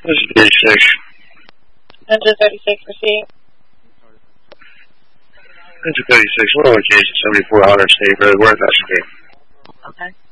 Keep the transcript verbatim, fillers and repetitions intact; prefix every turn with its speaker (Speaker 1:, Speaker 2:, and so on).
Speaker 1: This is thirty-six.
Speaker 2: Ninja thirty-six, proceed.
Speaker 1: Ninja thirty-six, what location? seventy-four hundred State Road, where's that street?
Speaker 2: Okay.